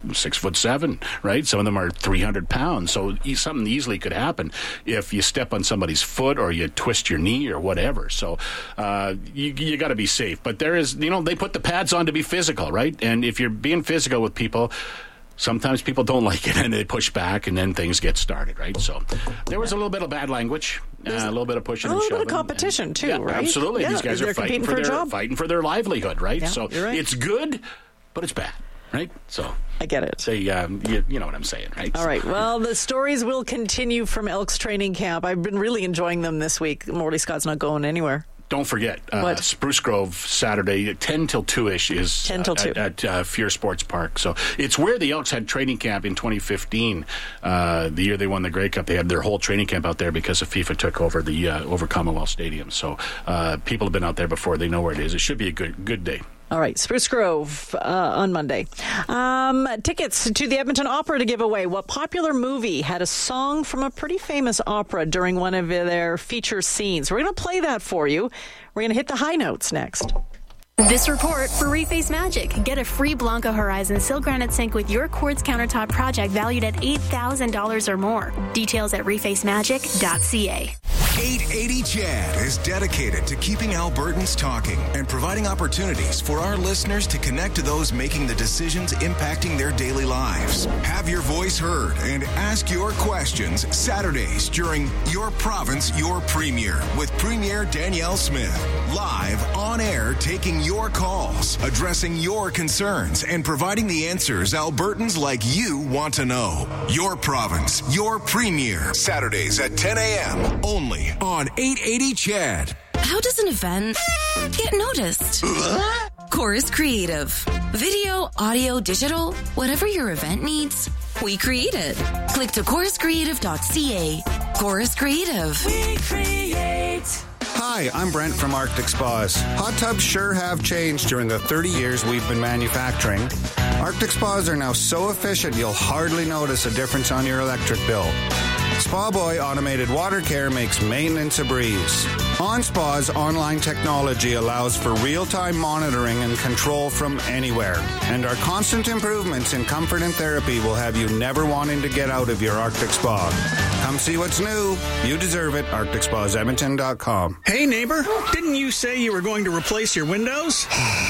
6'7", right? Some of them are 300 pounds. So something easily could happen if you step on somebody's foot or you twist your knee or whatever. So you got to be safe. But there is, they put the pads on to be physical, right? And if you're being physical with people, sometimes people don't like it and they push back and then things get started, right? So there was a little bit of bad language, a little bit of pushing and shoving. A little bit of competition, too, right? Absolutely. Yeah, these guys are fighting for their livelihood, right? Yeah, so it's good, but it's bad, right? So I get it. So, you know what I'm saying, right? All right. Well, the stories will continue from Elks training camp. I've been really enjoying them this week. Morley Scott's not going anywhere. Don't forget, Spruce Grove Saturday, 10 till 2-ish is 10 till 2. At Fear Sports Park. So it's where the Elks had training camp in 2015. The year they won the Grey Cup, they had their whole training camp out there because of FIFA took over the over Commonwealth Stadium. So people have been out there before. They know where it is. It should be a good day. All right, Spruce Grove on Monday. Tickets to the Edmonton Opera to give away. What popular movie had a song from a pretty famous opera during one of their feature scenes? We're going to play that for you. We're going to hit the high notes next. This report for Reface Magic. Get a free Blanco Horizon Sil Granite Sink with your quartz countertop project valued at $8,000 or more. Details at refacemagic.ca. 880 CHAD is dedicated to keeping Albertans talking and providing opportunities for our listeners to connect to those making the decisions impacting their daily lives. Have your voice heard and ask your questions Saturdays during Your Province, Your Premier with Premier Danielle Smith. Live on air, taking your calls, addressing your concerns, and providing the answers Albertans like you want to know. Your Province, Your Premier. Saturdays at 10 a.m. only on 880 CHAD. How does an event get noticed? Chorus Creative. Video, audio, digital, whatever your event needs, we create it. Click to choruscreative.ca. Chorus Creative. We create. Hi, I'm Brent from Arctic Spas. Hot tubs sure have changed during the 30 years we've been manufacturing. Arctic Spas are now so efficient you'll hardly notice a difference on your electric bill. Spa Boy Automated Water Care makes maintenance a breeze. OnSpa's online technology allows for real-time monitoring and control from anywhere. And our constant improvements in comfort and therapy will have you never wanting to get out of your Arctic Spa. Come see what's new. You deserve it. ArcticSpasEdmonton.com. Hey, neighbor, didn't you say you were going to replace your windows?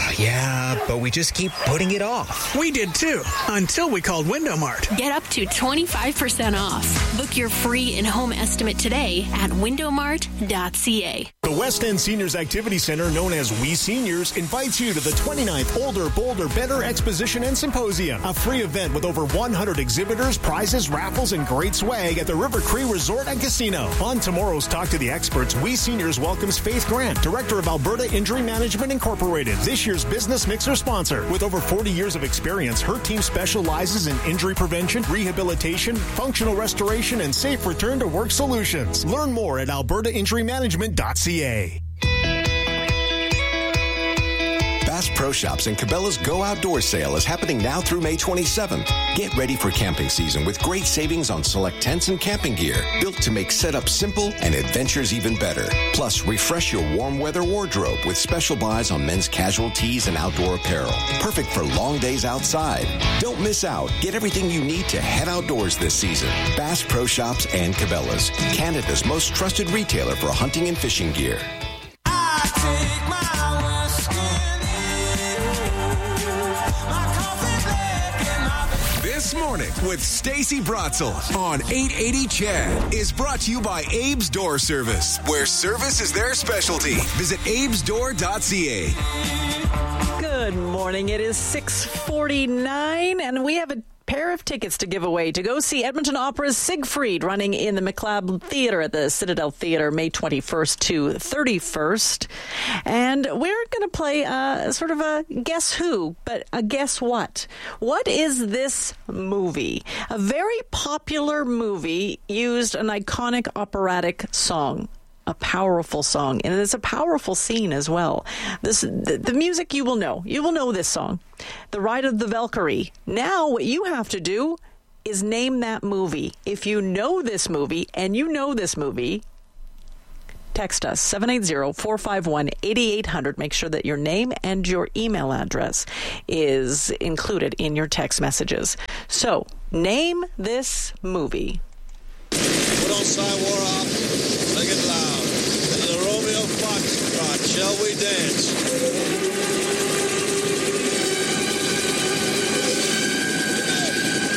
Yeah, but we just keep putting it off. We did too, until we called Window Mart. Get up to 25% off. Book your free in-home estimate today at windowmart.ca. The West End Seniors Activity Center, known as We Seniors, invites you to the 29th Older, Bolder, Better Exposition and Symposium, a free event with over 100 exhibitors, prizes, raffles, and great swag at the River Cree Resort and Casino. On tomorrow's Talk to the Experts, We Seniors welcomes Faith Grant, Director of Alberta Injury Management Incorporated, this year's Business Mixer sponsor. With over 40 years of experience, her team specializes in injury prevention, rehabilitation, functional restoration, and safe return to work solutions. Learn more at albertainjurymanagement.ca. Bass Pro Shops and Cabela's Go Outdoors sale is happening now through May 27th. Get ready for camping season with great savings on select tents and camping gear, built to make setup simple and adventures even better. Plus, refresh your warm weather wardrobe with special buys on men's casual tees and outdoor apparel. Perfect for long days outside. Don't miss out. Get everything you need to head outdoors this season. Bass Pro Shops and Cabela's, Canada's most trusted retailer for hunting and fishing gear. This Morning with Stacey Brotzel on 880 CHAD is brought to you by Abe's Door Service, where service is their specialty. Visit abesdoor.ca. Good morning. It is 6:49, and we have a pair of tickets to give away to go see Edmonton Opera's Siegfried, running in the McLeod Theatre at the Citadel Theatre May 21st to 31st. And we're going to play sort of a guess who, but a guess what. What is this movie? A very popular movie used an iconic operatic song. A powerful song, and it's a powerful scene as well. The music you will know. You will know this song, The Ride of the Valkyrie. Now what you have to do is name that movie. If you know this movie, and you know this movie, text us 780-451-8800. Make sure that your name and your email address is included in your text messages. So, name this movie. Put on War Off, sing it loud. Into the Romeo Foxtrot, shall we dance?